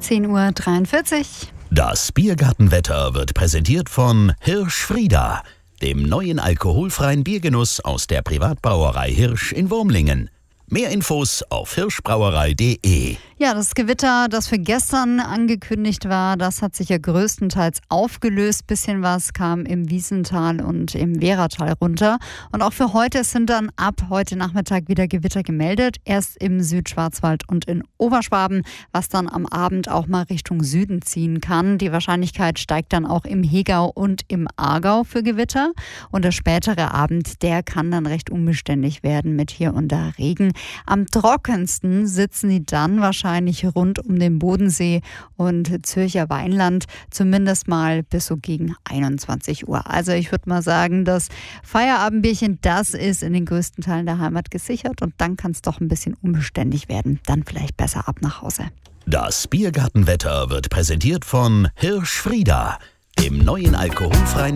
10:43 Uhr. Das Biergartenwetter wird präsentiert von Hirsch Frieda, dem neuen alkoholfreien Biergenuss aus der Privatbrauerei Hirsch in Wurmlingen. Mehr Infos auf hirschbrauerei.de. Ja, das Gewitter, das für gestern angekündigt war, das hat sich ja größtenteils aufgelöst. Bisschen was kam im Wiesental und im Wehratal runter. Und auch für heute sind dann ab heute Nachmittag wieder Gewitter gemeldet. Erst im Südschwarzwald und in Oberschwaben, was dann am Abend auch mal Richtung Süden ziehen kann. Die Wahrscheinlichkeit steigt dann auch im Hegau und im Aargau für Gewitter. Und der spätere Abend, der kann dann recht unbeständig werden mit hier und da Regen. Am trockensten sitzen die dann wahrscheinlich rund um den Bodensee und Zürcher Weinland, zumindest mal bis so gegen 21 Uhr. Also ich würde mal sagen, das Feierabendbierchen, das ist in den größten Teilen der Heimat gesichert und dann kann es doch ein bisschen unbeständig werden. Dann vielleicht besser ab nach Hause. Das Biergartenwetter wird präsentiert von Hirsch Frieda, dem neuen alkoholfreien